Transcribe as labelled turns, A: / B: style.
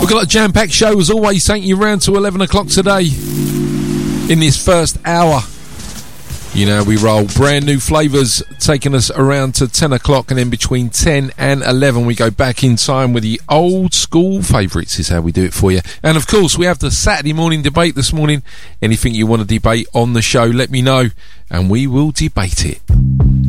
A: We've got a jam-packed show as always, taking you round to 11 o'clock today in this first hour. You know, we roll brand new flavours, taking us around to 10 o'clock, and then between 10 and 11 we go back in time with the old school favourites is how we do it for you. And of course we have the Saturday morning debate this morning. Anything you want to debate on the show, let me know and we will debate it.